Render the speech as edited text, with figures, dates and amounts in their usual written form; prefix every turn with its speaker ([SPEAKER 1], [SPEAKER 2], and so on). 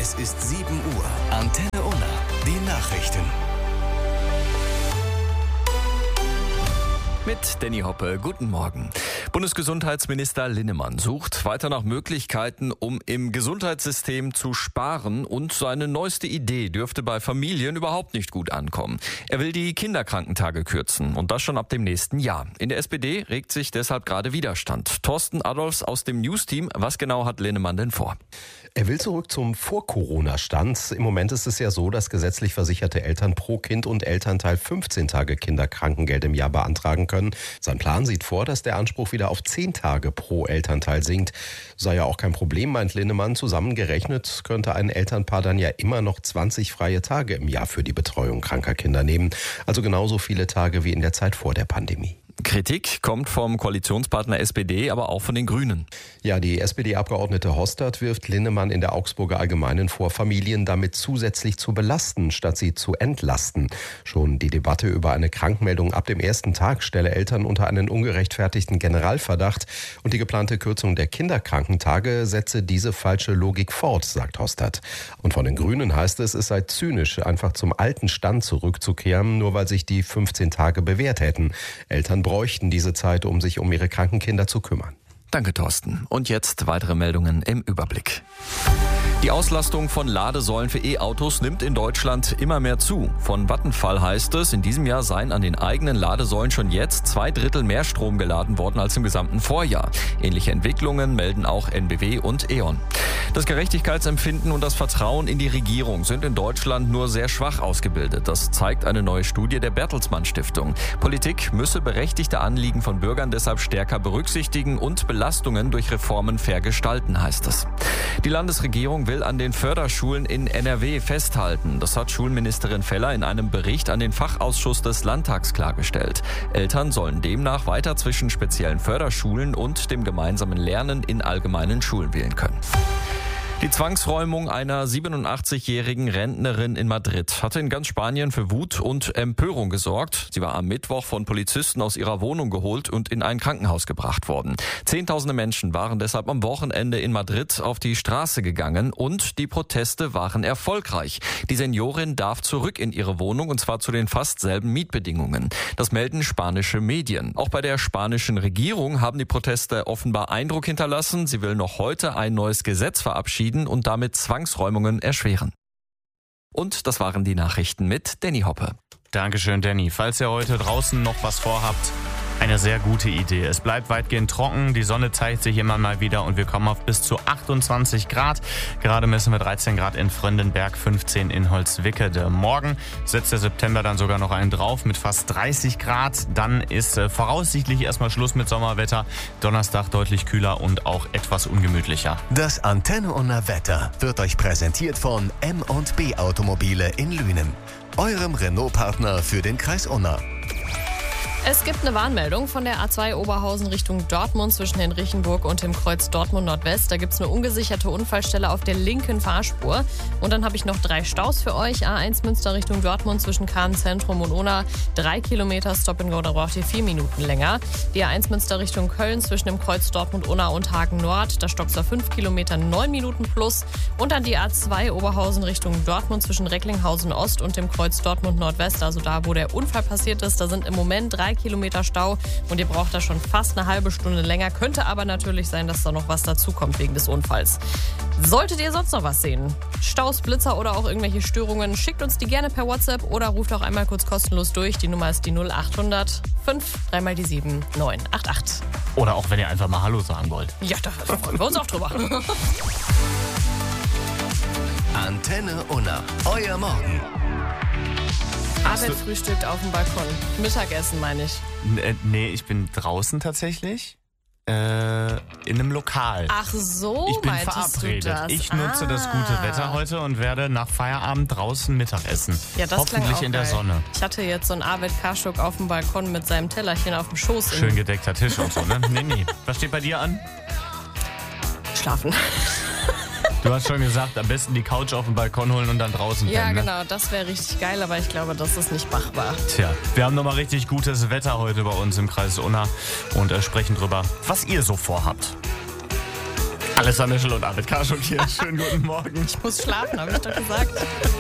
[SPEAKER 1] Es ist 7 Uhr. Antenne Unna. Die Nachrichten.
[SPEAKER 2] Mit Danny Hoppe, guten Morgen. Bundesgesundheitsminister Linnemann sucht weiter nach Möglichkeiten, um im Gesundheitssystem zu sparen, und seine neueste Idee dürfte bei Familien überhaupt nicht gut ankommen. Er will die Kinderkrankentage kürzen, und das schon ab dem nächsten Jahr. In der SPD regt sich deshalb gerade Widerstand. Thorsten Adolfs aus dem News-Team, was genau hat Linnemann denn vor?
[SPEAKER 3] Er will zurück zum Vor-Corona-Stand. Im Moment ist es ja so, dass gesetzlich versicherte Eltern pro Kind und Elternteil 15 Tage Kinderkrankengeld im Jahr beantragen können. Sein Plan sieht vor, dass der Anspruch wieder auf 10 Tage pro Elternteil sinkt. Sei ja auch kein Problem, meint Linnemann. Zusammengerechnet könnte ein Elternpaar dann ja immer noch 20 freie Tage im Jahr für die Betreuung kranker Kinder nehmen. Also genauso viele Tage wie in der Zeit vor der Pandemie.
[SPEAKER 2] Kritik kommt vom Koalitionspartner SPD, aber auch von den Grünen.
[SPEAKER 3] Ja, die SPD-Abgeordnete Hostert wirft Linnemann in der Augsburger Allgemeinen vor, Familien damit zusätzlich zu belasten, statt sie zu entlasten. Schon die Debatte über eine Krankmeldung ab dem ersten Tag stelle Eltern unter einen ungerechtfertigten Generalverdacht. Und die geplante Kürzung der Kinderkrankentage setze diese falsche Logik fort, sagt Hostert. Und von den Grünen heißt es sei zynisch, einfach zum alten Stand zurückzukehren, nur weil sich die 15 Tage bewährt hätten. Eltern bräuchten diese Zeit, um sich um ihre kranken Kinder zu kümmern.
[SPEAKER 2] Danke, Thorsten. Und jetzt weitere Meldungen im Überblick. Die Auslastung von Ladesäulen für E-Autos nimmt in Deutschland immer mehr zu. Von Vattenfall heißt es, in diesem Jahr seien an den eigenen Ladesäulen schon jetzt 2/3 mehr Strom geladen worden als im gesamten Vorjahr. Ähnliche Entwicklungen melden auch NBW und E.ON. Das Gerechtigkeitsempfinden und das Vertrauen in die Regierung sind in Deutschland nur sehr schwach ausgebildet. Das zeigt eine neue Studie der Bertelsmann Stiftung. Politik müsse berechtigte Anliegen von Bürgern deshalb stärker berücksichtigen und Belastungen durch Reformen fair gestalten, heißt es. Die Landesregierung will an den Förderschulen in NRW festhalten. Das hat Schulministerin Feller in einem Bericht an den Fachausschuss des Landtags klargestellt. Eltern sollen demnach weiter zwischen speziellen Förderschulen und dem gemeinsamen Lernen in allgemeinen Schulen wählen können. Die Zwangsräumung einer 87-jährigen Rentnerin in Madrid hatte in ganz Spanien für Wut und Empörung gesorgt. Sie war am Mittwoch von Polizisten aus ihrer Wohnung geholt und in ein Krankenhaus gebracht worden. Zehntausende Menschen waren deshalb am Wochenende in Madrid auf die Straße gegangen und die Proteste waren erfolgreich. Die Seniorin darf zurück in ihre Wohnung, und zwar zu den fast selben Mietbedingungen. Das melden spanische Medien. Auch bei der spanischen Regierung haben die Proteste offenbar Eindruck hinterlassen. Sie will noch heute ein neues Gesetz verabschieden und damit Zwangsräumungen erschweren. Und das waren die Nachrichten mit Danny Hoppe.
[SPEAKER 4] Dankeschön, Danny. Falls ihr heute draußen noch was vorhabt, eine sehr gute Idee. Es bleibt weitgehend trocken, die Sonne zeigt sich immer mal wieder und wir kommen auf bis zu 28 Grad. Gerade messen wir 13 Grad in Fröndenberg, 15 in Holzwickede. Morgen setzt der September dann sogar noch einen drauf mit fast 30 Grad. Dann ist voraussichtlich erstmal Schluss mit Sommerwetter. Donnerstag deutlich kühler und auch etwas ungemütlicher.
[SPEAKER 1] Das Antenne Unna Wetter wird euch präsentiert von M&B Automobile in Lünen, eurem Renault-Partner für den Kreis Unna.
[SPEAKER 5] Es gibt eine Warnmeldung von der A2 Oberhausen Richtung Dortmund zwischen Henrichenburg und dem Kreuz Dortmund Nordwest. Da gibt es eine ungesicherte Unfallstelle auf der linken Fahrspur. Und dann habe ich noch 3 Staus für euch. A1 Münster Richtung Dortmund zwischen Kahn-Zentrum und Unna. 3 Kilometer Stop-and-Go, da braucht ihr 4 Minuten länger. Die A1 Münster Richtung Köln zwischen dem Kreuz Dortmund, Unna und Hagen Nord. Da stockt es 5 Kilometer, 9 Minuten plus. Und dann die A2 Oberhausen Richtung Dortmund zwischen Recklinghausen Ost und dem Kreuz Dortmund Nordwest. Also da, wo der Unfall passiert ist, da sind im Moment 3 Kilometer Stau und ihr braucht da schon fast eine halbe Stunde länger. Könnte aber natürlich sein, dass da noch was dazukommt wegen des Unfalls. Solltet ihr sonst noch was sehen, Staus, Blitzer oder auch irgendwelche Störungen, schickt uns die gerne per WhatsApp oder ruft auch einmal kurz kostenlos durch. Die Nummer ist die 0800 5 3 mal die 7 988.
[SPEAKER 4] Oder auch wenn ihr einfach mal Hallo sagen wollt.
[SPEAKER 5] Ja, da freuen wir uns auch drüber.
[SPEAKER 1] Antenne Unna, euer Morgen.
[SPEAKER 5] Arbeit frühstückt auf dem Balkon. Mittagessen meine ich.
[SPEAKER 4] Nee, ich bin draußen tatsächlich. In einem Lokal.
[SPEAKER 5] Ach so,
[SPEAKER 4] ich bin
[SPEAKER 5] meintest
[SPEAKER 4] verabredet.
[SPEAKER 5] du das?
[SPEAKER 4] Ich nutze das gute Wetter heute und werde nach Feierabend draußen Mittag essen.
[SPEAKER 5] Ja, das
[SPEAKER 4] hoffentlich
[SPEAKER 5] klang auch
[SPEAKER 4] in der
[SPEAKER 5] geil.
[SPEAKER 4] Sonne.
[SPEAKER 5] Ich hatte jetzt so einen Arvid Kaschuk auf dem Balkon mit seinem Tellerchen auf dem Schoß.
[SPEAKER 4] Schön gedeckter Tisch und so, ne? Nee. Was steht bei dir an?
[SPEAKER 5] Schlafen.
[SPEAKER 4] Du hast schon gesagt, am besten die Couch auf den Balkon holen und dann draußen
[SPEAKER 5] Ja,
[SPEAKER 4] pennen, ne?
[SPEAKER 5] genau, das wäre richtig geil, aber ich glaube, das ist nicht machbar.
[SPEAKER 4] Tja, wir haben nochmal richtig gutes Wetter heute bei uns im Kreis Unna und sprechen drüber, was ihr so vorhabt. Alexander Schell und Arvid Karschuk hier. Schönen guten Morgen.
[SPEAKER 5] Ich muss schlafen, habe ich doch gesagt.